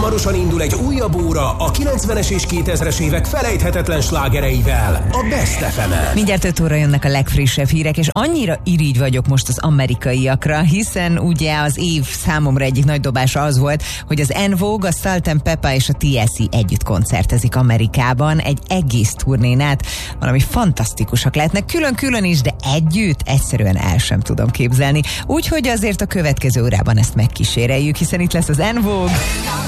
Hamarosan indul egy újabb óra a 90-es és 2000-es évek felejthetetlen slágereivel, a Best FM-en. Mindjárt 5 óra jönnek a legfrissebb hírek, és annyira irigy vagyok most az amerikaiakra, hiszen ugye az év számomra egyik nagy dobása az volt, hogy az En Vogue, a Salt&Pepa és a TLC együtt koncertezik Amerikában egy egész turnén át. Valami fantasztikusak lehetnek, külön-külön is, de együtt egyszerűen el sem tudom képzelni. Úgyhogy azért a következő órában ezt megkíséreljük, hiszen itt lesz az En Vogue.